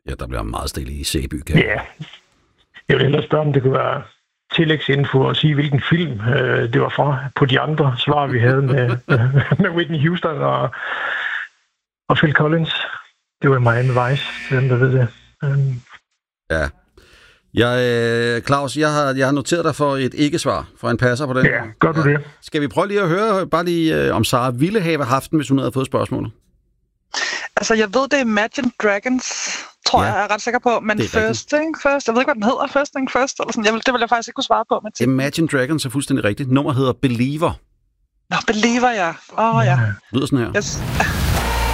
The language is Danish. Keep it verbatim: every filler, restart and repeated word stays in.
Ja, der bliver meget stille i Sæby. Kan Ja. Jeg vil hellere spørge, om det kunne være tillægsinfo og sige, hvilken film øh, det var fra på de andre svar, vi havde med, med Whitney Houston og, og Phil Collins. Det var Miami Vice, den der ved det. Um. Ja. Jeg, Claus, jeg har, jeg har noteret dig for et ikke-svar, for en passer på den. Ja, gør du ja. det. Skal vi prøve lige at høre, bare lige, om Sara ville have haft den, hvis hun havde fået spørgsmålet? Altså, jeg ved, det er Imagine Dragons, tror ja, jeg, jeg er ret sikker på, men First Thing First, jeg ved ikke, hvad den hedder, First Thing First, eller sådan, jeg vil, det vil jeg faktisk ikke kunne svare på. Med Imagine Dragons er fuldstændig rigtigt. Nummer hedder Believer. Nå, Believer, ja. Åh, oh, ja. Lyder sådan her. Yes.